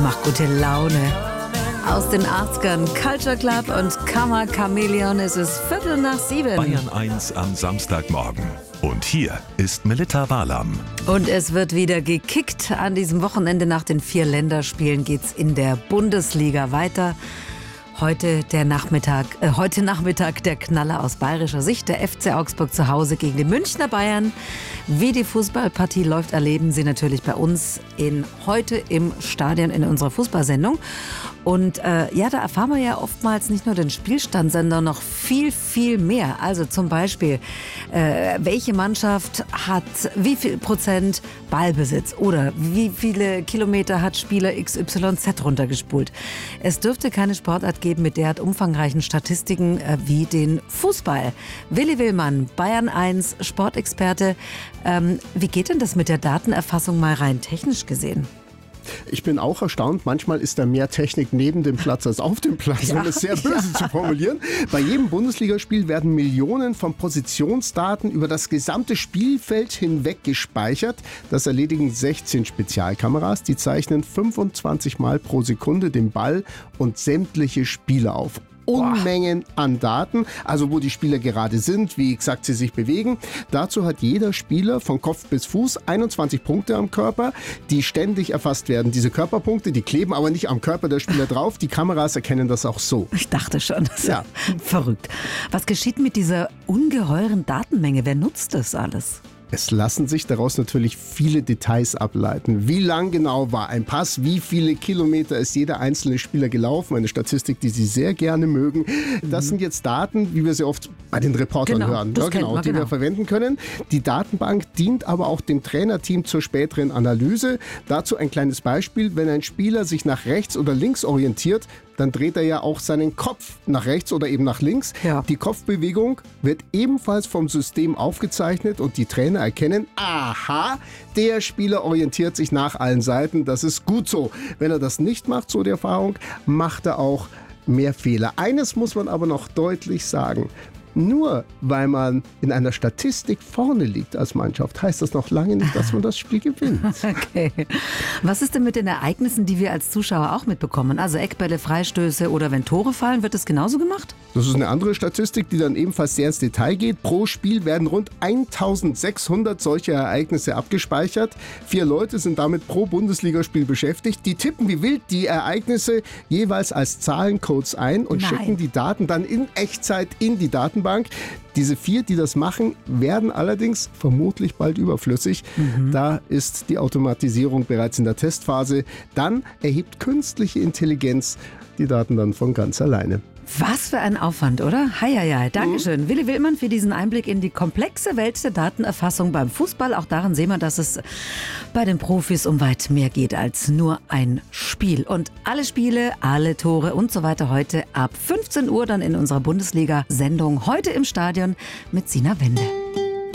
macht gute Laune. Aus den 80ern, Culture Club und Kammer Chameleon, es ist 7:15. Bayern 1 am Samstagmorgen. Und hier ist Melitta Walam. Und es wird wieder gekickt. An diesem Wochenende nach den 4 Länderspielen geht's in der Bundesliga weiter. Heute Nachmittag der Knaller aus bayerischer Sicht. Der FC Augsburg zu Hause gegen die Münchner Bayern. Wie die Fußballpartie läuft, erleben Sie natürlich bei uns heute im Stadion in unserer Fußballsendung. Und da erfahren wir ja oftmals nicht nur den Spielstand, sondern noch viel, viel mehr. Also zum Beispiel, welche Mannschaft hat wie viel Prozent Ballbesitz oder wie viele Kilometer hat Spieler XYZ runtergespult. Es dürfte keine Sportart geben mit derart umfangreichen Statistiken wie den Fußball. Willi Willmann, Bayern 1 Sportexperte. Wie geht denn das mit der Datenerfassung mal rein technisch gesehen? Ich bin auch erstaunt, manchmal ist da mehr Technik neben dem Platz als auf dem Platz, um es sehr böse zu formulieren. Bei jedem Bundesligaspiel werden Millionen von Positionsdaten über das gesamte Spielfeld hinweg gespeichert. Das erledigen 16 Spezialkameras, die zeichnen 25 Mal pro Sekunde den Ball und sämtliche Spieler auf. Unmengen an Daten, also wo die Spieler gerade sind, wie exakt sie sich bewegen. Dazu hat jeder Spieler von Kopf bis Fuß 21 Punkte am Körper, die ständig erfasst werden. Diese Körperpunkte, die kleben aber nicht am Körper der Spieler drauf. Die Kameras erkennen das auch so. Ich dachte schon. Ja. Verrückt. Was geschieht mit dieser ungeheuren Datenmenge? Wer nutzt das alles? Es lassen sich daraus natürlich viele Details ableiten. Wie lang genau war ein Pass? Wie viele Kilometer ist jeder einzelne Spieler gelaufen? Eine Statistik, die Sie sehr gerne mögen. Das sind jetzt Daten, wie wir sie oft bei den Reportern hören, die wir verwenden können. Die Datenbank dient aber auch dem Trainerteam zur späteren Analyse. Dazu ein kleines Beispiel. Wenn ein Spieler sich nach rechts oder links orientiert, dann dreht er ja auch seinen Kopf nach rechts oder eben nach links. Ja. Die Kopfbewegung wird ebenfalls vom System aufgezeichnet und die Trainer erkennen, aha, der Spieler orientiert sich nach allen Seiten, das ist gut so. Wenn er das nicht macht, so die Erfahrung, macht er auch mehr Fehler. Eines muss man aber noch deutlich sagen. Nur weil man in einer Statistik vorne liegt als Mannschaft, heißt das noch lange nicht, dass man das Spiel gewinnt. Okay. Was ist denn mit den Ereignissen, die wir als Zuschauer auch mitbekommen? Also Eckbälle, Freistöße oder wenn Tore fallen, wird das genauso gemacht? Das ist eine andere Statistik, die dann ebenfalls sehr ins Detail geht. Pro Spiel werden rund 1600 solche Ereignisse abgespeichert. 4 Leute sind damit pro Bundesligaspiel beschäftigt. Die tippen wie wild die Ereignisse jeweils als Zahlencodes ein und schicken die Daten dann in Echtzeit in die Datenbank. Diese 4, die das machen, werden allerdings vermutlich bald überflüssig. Da ist die Automatisierung bereits in der Testphase. Dann erhebt künstliche Intelligenz die Daten dann von ganz alleine. Was für ein Aufwand, oder? Heieiei, Dankeschön. Willi Willmann für diesen Einblick in die komplexe Welt der Datenerfassung beim Fußball. Auch daran sehen wir, dass es bei den Profis um weit mehr geht als nur ein Spiel. Und alle Spiele, alle Tore und so weiter heute ab 15 Uhr dann in unserer Bundesliga-Sendung. Heute im Stadion mit Sina Wende.